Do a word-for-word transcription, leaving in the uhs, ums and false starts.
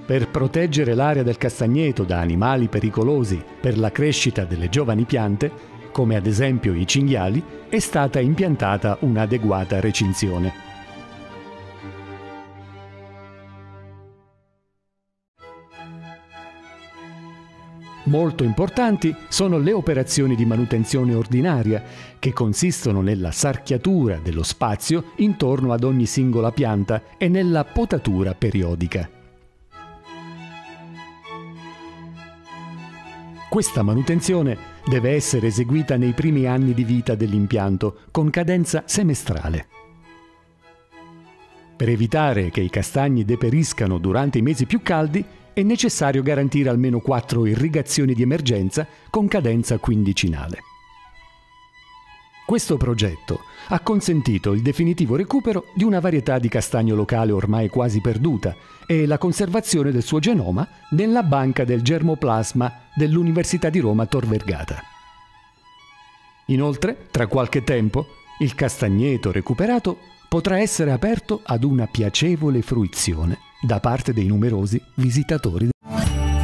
Per proteggere l'area del castagneto da animali pericolosi per la crescita delle giovani piante, come ad esempio i cinghiali, è stata impiantata un'adeguata recinzione. Molto importanti sono le operazioni di manutenzione ordinaria, che consistono nella sarchiatura dello spazio intorno ad ogni singola pianta e nella potatura periodica. Questa manutenzione deve essere eseguita nei primi anni di vita dell'impianto, con cadenza semestrale. Per evitare che i castagni deperiscano durante i mesi più caldi, è necessario garantire almeno quattro irrigazioni di emergenza con cadenza quindicinale. Questo progetto ha consentito il definitivo recupero di una varietà di castagno locale ormai quasi perduta e la conservazione del suo genoma nella banca del germoplasma dell'Università di Roma Tor Vergata. Inoltre, tra qualche tempo, il castagneto recuperato potrà essere aperto ad una piacevole fruizione da parte dei numerosi visitatori